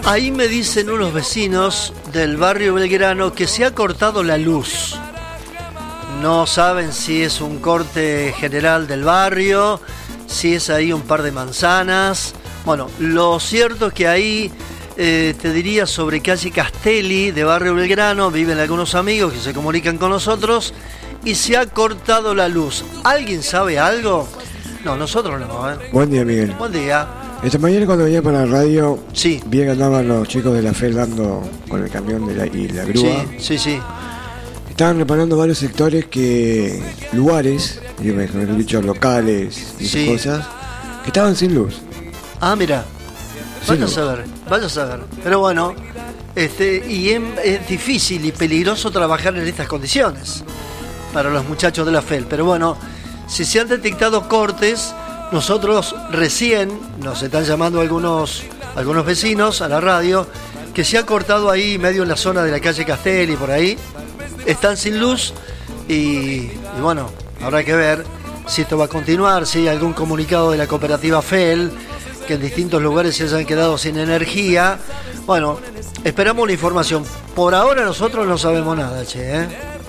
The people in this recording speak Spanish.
Ahí me dicen unos vecinos del barrio Belgrano que se ha cortado la luz. No saben si es un corte general del barrio, si es ahí un par de manzanas. Bueno, lo cierto es que ahí, te diría, sobre calle Castelli de barrio Belgrano, viven algunos amigos que se comunican con nosotros y se ha cortado la luz. ¿Alguien sabe algo? No, nosotros no, ¿eh? Buen día, Miguel. Buen día. Esta mañana cuando venía para la radio, Sí. vi que andaban los chicos de la FEL dando con el camión y la grúa. Sí. Estaban reparando varios sectores lugares, yo mejor dicho, locales y Sí. cosas, que estaban sin luz. Ah, mira. Vaya a saber. Pero bueno, y es difícil y peligroso trabajar en estas condiciones para los muchachos de la FEL. Pero bueno, si se han detectado cortes, nosotros recién nos están llamando algunos vecinos a la radio que se ha cortado ahí medio en la zona de la calle Castelli, por ahí. Están sin luz y bueno, habrá que ver si esto va a continuar, si hay algún comunicado de la cooperativa FEL, que en distintos lugares se hayan quedado sin energía. Bueno, esperamos la información. Por ahora nosotros no sabemos nada, che, ¿eh?